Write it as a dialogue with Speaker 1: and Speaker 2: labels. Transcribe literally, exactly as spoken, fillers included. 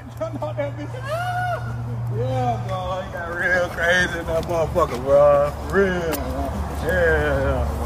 Speaker 1: jumped out that bitch. Ah! Yeah, bro. He got real crazy in that motherfucker, bro. Real. Yeah.